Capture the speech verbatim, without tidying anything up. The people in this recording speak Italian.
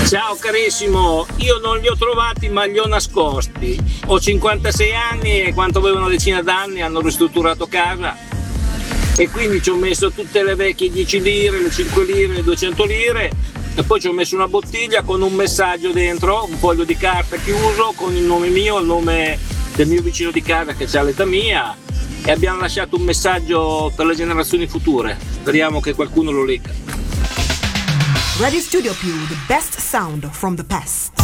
Ciao carissimo, io non li ho trovati ma li ho nascosti. Ho cinquantasei anni e quanto avevo una decina d'anni hanno ristrutturato casa e quindi ci ho messo tutte le vecchie dieci lire, le cinque lire, le duecento lire e poi ci ho messo una bottiglia con un messaggio dentro, un foglio di carta chiuso con il nome mio, il nome del mio vicino di casa che ha l'età mia e abbiamo lasciato un messaggio per le generazioni future. Speriamo che qualcuno lo legga. Radio Studio Più, the best sound from the past.